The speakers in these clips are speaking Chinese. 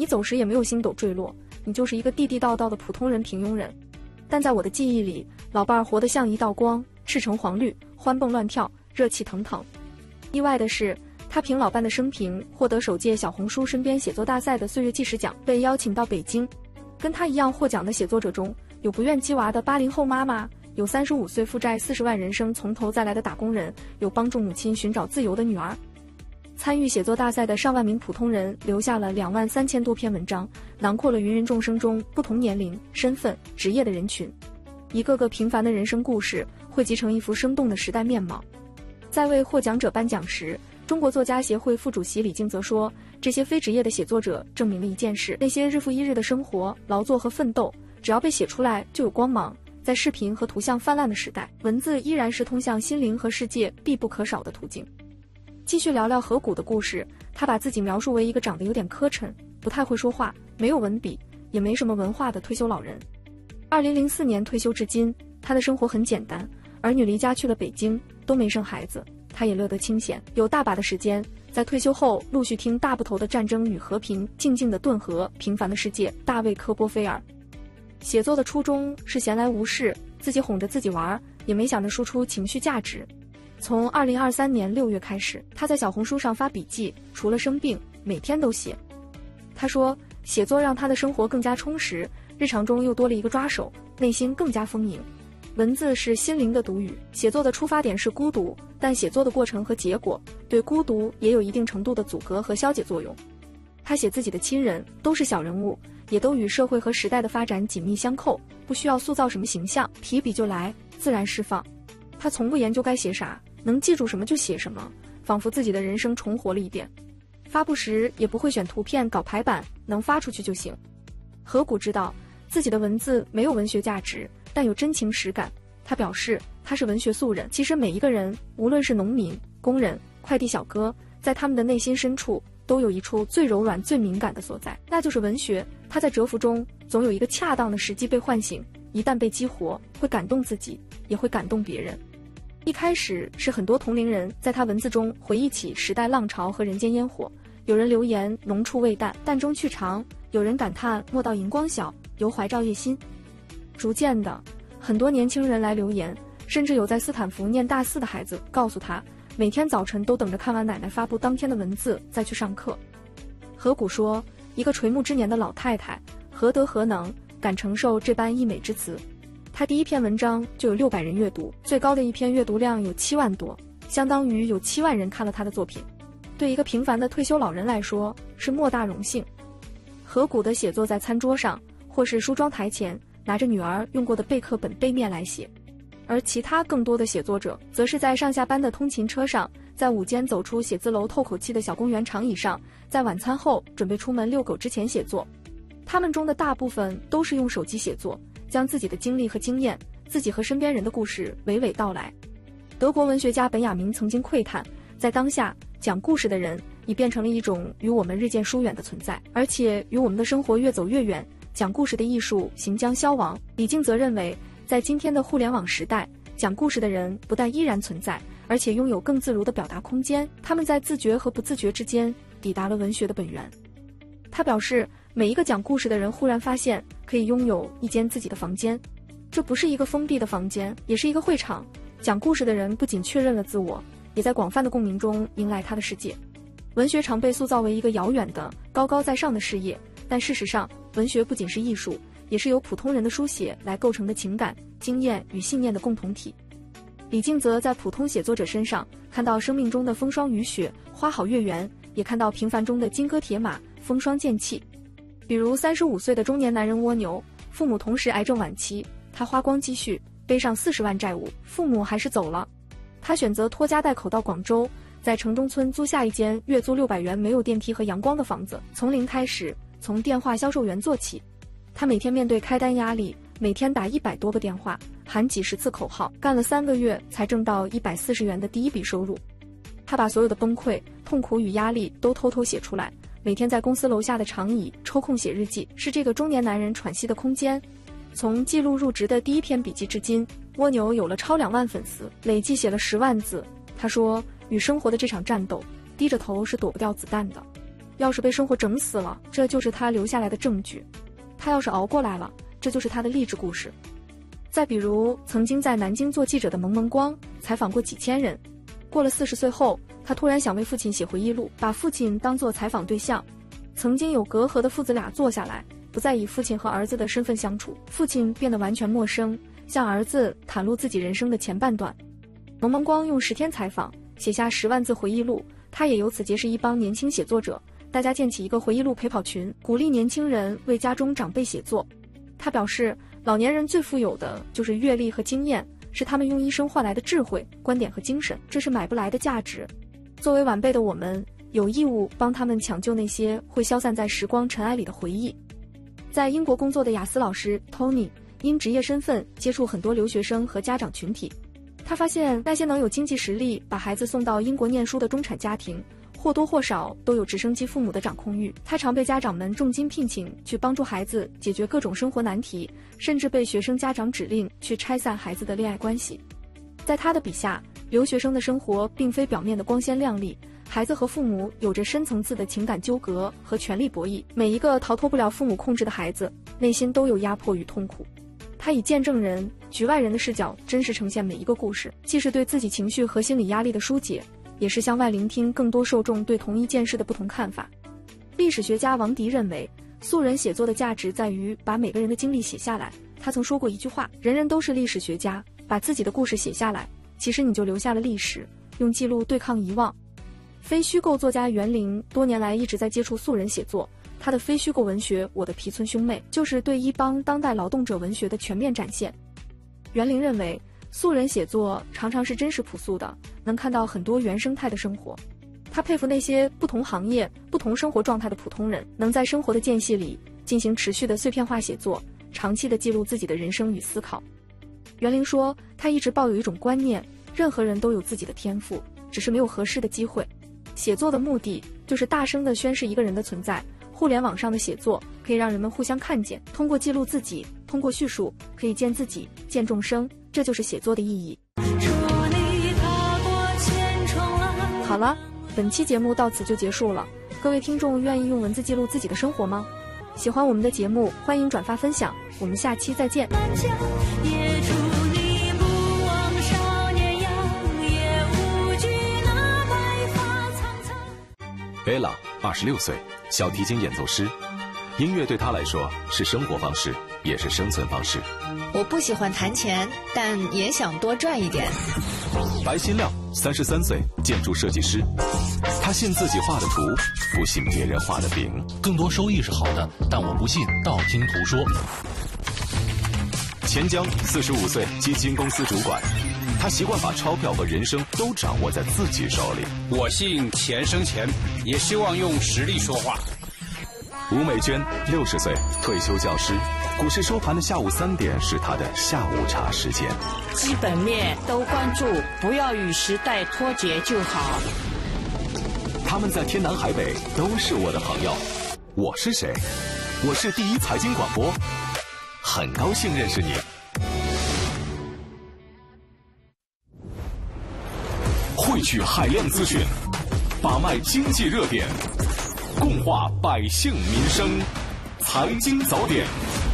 你走时也没有星斗坠落，你就是一个地地道道的普通人，平庸人。但在我的记忆里，老伴儿活得像一道光，赤橙黄绿，欢蹦乱跳，热气腾腾。意外的是，他凭老伴的生平获得首届小红书身边写作大赛的岁月纪实奖，被邀请到北京。跟他一样获奖的写作者中，有不愿鸡娃的80后妈妈，有35岁负债40万人生从头再来的打工人，有帮助母亲寻找自由的女儿。参与写作大赛的上万名普通人留下了23000多篇文章，囊括了芸芸众生中不同年龄、身份、职业的人群，一个个平凡的人生故事汇集成一幅生动的时代面貌。在为获奖者颁奖时，中国作家协会副主席李敬则说，这些非职业的写作者证明了一件事，那些日复一日的生活、劳作和奋斗，只要被写出来就有光芒。在视频和图像泛滥的时代，文字依然是通向心灵和世界必不可少的途径。继续聊聊河谷的故事，他把自己描述为一个长得有点磕碜、不太会说话、没有文笔，也没什么文化的退休老人。2004年退休至今，他的生活很简单，儿女离家去了北京，都没生孩子，他也乐得清闲，有大把的时间，在退休后陆续听大部头的《战争与和平》、静静的顿河、平凡的世界、大卫科波菲尔。写作的初衷是闲来无事，自己哄着自己玩，也没想着输出情绪价值。从2023年6月开始，他在小红书上发笔记，除了生病，每天都写。他说，写作让他的生活更加充实，日常中又多了一个抓手，内心更加丰盈。文字是心灵的独语，写作的出发点是孤独，但写作的过程和结果对孤独也有一定程度的阻隔和消解作用。他写自己的亲人都是小人物，也都与社会和时代的发展紧密相扣，不需要塑造什么形象，提笔就来，自然释放。他从不研究该写啥，能记住什么就写什么，仿佛自己的人生重活了一遍。发布时也不会选图片搞排版，能发出去就行。河谷知道自己的文字没有文学价值，但有真情实感。他表示他是文学素人，其实每一个人，无论是农民、工人、快递小哥，在他们的内心深处都有一处最柔软最敏感的所在，那就是文学。他在蛰伏中总有一个恰当的时机被唤醒，一旦被激活，会感动自己，也会感动别人。一开始是很多同龄人在他文字中回忆起时代浪潮和人间烟火，有人留言浓处味淡，淡中去长，有人感叹莫道荧光小，犹怀照夜心。逐渐的，很多年轻人来留言，甚至有在斯坦福念大4的孩子告诉他，每天早晨都等着看完奶奶发布当天的文字再去上课。河谷说，一个垂暮之年的老太太何德何能敢承受这般溢美之词。他第一篇文章就有600人阅读，最高的一篇阅读量有7万多，相当于有7万人看了他的作品。对一个平凡的退休老人来说，是莫大荣幸。河谷的写作在餐桌上或是梳妆台前，拿着女儿用过的备课本背面来写，而其他更多的写作者则是在上下班的通勤车上，在午间走出写字楼透口气的小公园长椅上，在晚餐后准备出门遛狗之前写作。他们中的大部分都是用手机写作，将自己的经历和经验，自己和身边人的故事娓娓道来。德国文学家本雅明曾经喟叹，在当下讲故事的人已变成了一种与我们日渐疏远的存在，而且与我们的生活越走越远，讲故事的艺术行将消亡。李敬则认为，在今天的互联网时代，讲故事的人不但依然存在，而且拥有更自如的表达空间，他们在自觉和不自觉之间抵达了文学的本源。他表示，每一个讲故事的人忽然发现可以拥有一间自己的房间，这不是一个封闭的房间，也是一个会场。讲故事的人不仅确认了自我，也在广泛的共鸣中迎来他的世界。文学常被塑造为一个遥远的、高高在上的事业，但事实上，文学不仅是艺术，也是由普通人的书写来构成的情感、经验与信念的共同体。李敬则在普通写作者身上看到生命中的风霜雨雪、花好月圆，也看到平凡中的金戈铁马、风霜剑气。比如35岁的中年男人蜗牛，父母同时癌症晚期，他花光积蓄，背上40万债务，父母还是走了。他选择拖家带口到广州，在城中村租下一间月租600元、没有电梯和阳光的房子，从零开始，从电话销售员做起。他每天面对开单压力，每天打100多个电话，喊几十次口号，干了3个月才挣到140元的第一笔收入。他把所有的崩溃、痛苦与压力都偷偷写出来，每天在公司楼下的长椅抽空写日记，是这个中年男人喘息的空间。从记录入职的第一篇笔记至今，蜗牛有了超2万粉丝，累计写了10万字。他说，与生活的这场战斗，低着头是躲不掉子弹的。 要是被生活整死了，这就是他留下来的证据；他要是熬过来了，这就是他的励志故事。再比如，曾经在南京做记者的蒙蒙光，采访过几千人。过了40岁后，他突然想为父亲写回忆录，把父亲当作采访对象。曾经有隔阂的父子俩坐下来，不再以父亲和儿子的身份相处，父亲变得完全陌生，向儿子袒露自己人生的前半段。蒙蒙光用10天采访，写下10万字回忆录，他也由此结识一帮年轻写作者，大家建起一个回忆录陪跑群，鼓励年轻人为家中长辈写作。他表示，老年人最富有的就是阅历和经验，是他们用一生换来的智慧、观点和精神，这是买不来的价值。作为晚辈的我们，有义务帮他们抢救那些会消散在时光尘埃里的回忆。在英国工作的雅思老师 Tony 因职业身份接触很多留学生和家长群体，他发现那些能有经济实力把孩子送到英国念书的中产家庭，或多或少都有直升机父母的掌控欲。他常被家长们重金聘请去帮助孩子解决各种生活难题，甚至被学生家长指令去拆散孩子的恋爱关系。在他的笔下，留学生的生活并非表面的光鲜亮丽，孩子和父母有着深层次的情感纠葛和权力博弈。每一个逃脱不了父母控制的孩子，内心都有压迫与痛苦。他以见证人、局外人的视角真实呈现每一个故事，既是对自己情绪和心理压力的疏解，也是向外聆听更多受众对同一件事的不同看法。历史学家王迪认为，素人写作的价值在于把每个人的经历写下来。他曾说过一句话：人人都是历史学家，把自己的故事写下来，其实你就留下了历史，用记录对抗遗忘。非虚构作家袁凌多年来一直在接触素人写作，他的非虚构文学《我的皮村兄妹》就是对一帮当代劳动者文学的全面展现。袁凌认为，素人写作常常是真实朴素的，能看到很多原生态的生活。他佩服那些不同行业、不同生活状态的普通人，能在生活的间隙里进行持续的碎片化写作，长期的记录自己的人生与思考。袁凌说，他一直抱有一种观念，任何人都有自己的天赋，只是没有合适的机会。写作的目的就是大声地宣示一个人的存在。互联网上的写作可以让人们互相看见，通过记录自己，通过叙述，可以见自己，见众生，这就是写作的意义。好了，本期节目到此就结束了。各位听众愿意用文字记录自己的生活吗？喜欢我们的节目，欢迎转发分享，我们下期再见。 Ella 26岁，小提琴演奏师。音乐对她来说是生活方式，也是生存方式。 我不喜欢弹钱，但也想多赚一点。 白新亮33岁，建筑设计师。他信自己画的图，不信别人画的饼。 更多收益是好的，但我不信道听途说。 钱江45岁，基金公司主管。他习惯把钞票和人生都掌握在自己手里。 我信钱生钱，也希望用实力说话。 吴美娟60岁，退休教师。股市收盘的下午3点是他的下午茶时间。 基本面都关注，不要与时代脱节就好。 他们在天南海北都是我的朋友。我是谁？我是第一财经广播，很高兴认识你。汇聚海量资讯，把脉经济热点，共话百姓民生，财经早点。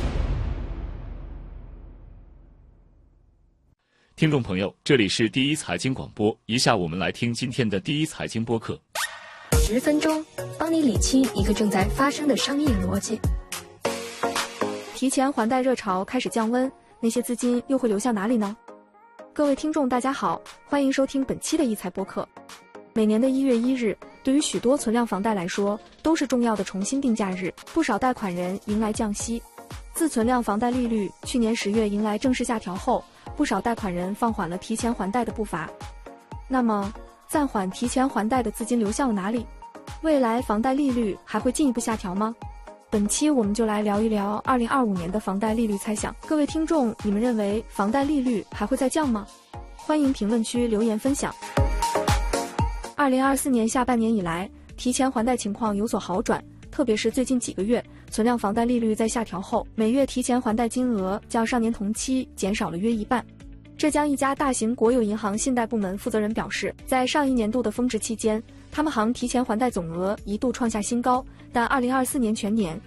听众朋友，这里是第一财经广播，以下我们来听今天的第一财经播客。 10分钟，帮你理清一个正在发生的商业逻辑。 提前还贷热潮开始降温，那些资金又会流向哪里呢？各位听众大家好，欢迎收听本期的一财播客。每年的1月1日，对于许多存量房贷来说，都是重要的重新定价日，不少贷款人迎来降息。自存量房贷利率去年10月迎来正式下调后，不少贷款人放缓了提前还贷的步伐。那么，暂缓提前还贷的资金流向了哪里？未来房贷利率还会进一步下调吗？本期我们就来聊一聊2025年的房贷利率猜想。各位听众，你们认为房贷利率还会再降吗？欢迎评论区留言分享。2024年下半年以来，提前还贷情况有所好转，特别是最近几个月，存量房贷利率在下调后，每月提前还贷金额较上年同期减少了约一半。浙江一家大型国有银行信贷部门负责人表示，在上一年度的峰值期间， 他们行提前还贷总额一度创下新高，但2024年全年